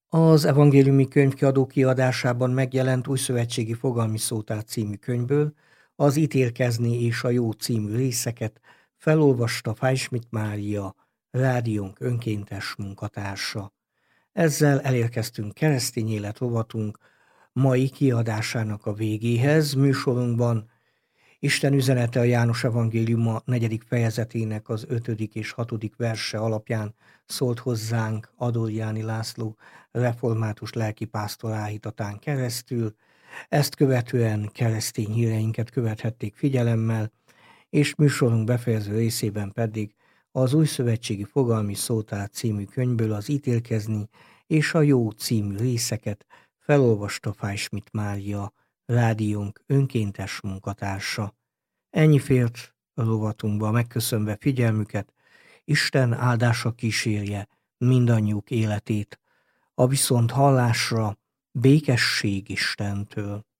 Az Evangéliumi Könyvkiadó kiadásában megjelent Újszövetségi Fogalmi Szótár című könyvből az Ítélkezni és a jó című részeket felolvasta Fájsmit Mária, rádiónk önkéntes munkatársa. Ezzel elérkeztünk keresztény élet rovatunk mai kiadásának a végéhez. Műsorunkban Isten üzenete a János Evangéliuma 4. fejezetének az 5. és 6. verse alapján szólt hozzánk Adorjáni László református lelkipásztor áhítatán keresztül. Ezt követően keresztény híreinket követhették figyelemmel, és műsorunk befejező részében pedig az Újszövetségi Fogalmi Szótár című könyvből az Ítélkezni és a jó című részeket felolvasta Fájsmit Mária, rádiónk önkéntes munkatársa. Ennyi fért a rovatunkba, megköszönve figyelmüket, Isten áldása kísérje mindannyiuk életét, a viszont hallásra békesség Istentől.